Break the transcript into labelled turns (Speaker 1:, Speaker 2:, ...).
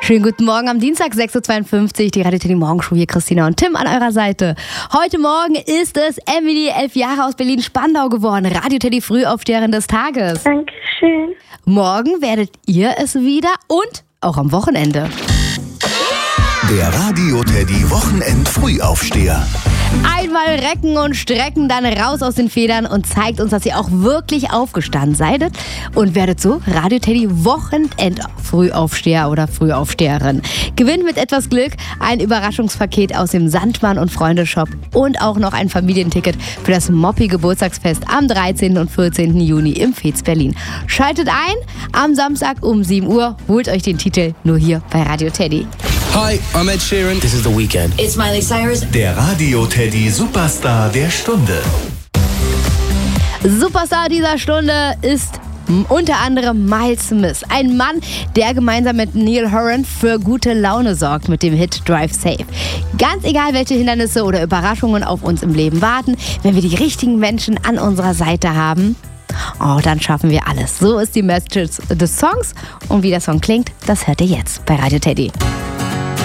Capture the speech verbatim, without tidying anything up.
Speaker 1: Schönen guten Morgen am Dienstag, sechs Uhr zweiundfünfzig, die Radio Teddy Morgenshow, hier Christina und Tim an eurer Seite. Heute Morgen ist es Emily, elf Jahre aus Berlin-Spandau geworden, Radio Teddy Frühaufsteherin des Tages.
Speaker 2: Dankeschön.
Speaker 1: Morgen werdet ihr es wieder und auch am Wochenende.
Speaker 3: Der Radio Teddy Wochenend-Frühaufsteher.
Speaker 1: Einmal recken und strecken, dann raus aus den Federn und zeigt uns, dass ihr auch wirklich aufgestanden seid und werdet so Radio Teddy Wochenend-Frühaufsteher oder Frühaufsteherin. Gewinnt mit etwas Glück ein Überraschungspaket aus dem Sandmann und Freunde Shop und auch noch ein Familienticket für das Moppi-Geburtstagsfest am dreizehnten und vierzehnten Juni im Fez Berlin. Schaltet ein am Samstag um sieben Uhr, holt euch den Titel nur hier bei Radio Teddy.
Speaker 4: Hi, I'm Ed Sheeran. This is The Weeknd.
Speaker 5: It's Miley Cyrus.
Speaker 3: Der Radio Teddy Superstar der Stunde.
Speaker 1: Superstar dieser Stunde ist unter anderem Miles Smith. Ein Mann, der gemeinsam mit Neil Horan für gute Laune sorgt mit dem Hit Drive Safe. Ganz egal, welche Hindernisse oder Überraschungen auf uns im Leben warten, wenn wir die richtigen Menschen an unserer Seite haben, oh, dann schaffen wir alles. So ist die Message des Songs. Und wie der Song klingt, das hört ihr jetzt bei Radio Teddy.